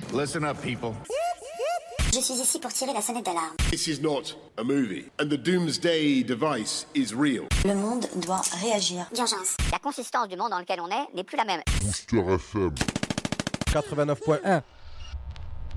Listen up, people. Je suis ici pour tirer la sonnette d'alarme. This is not a movie, and the doomsday device is real. Le monde doit réagir. D'urgence. La consistance du monde dans lequel on est n'est plus la même. Booster FM 89.1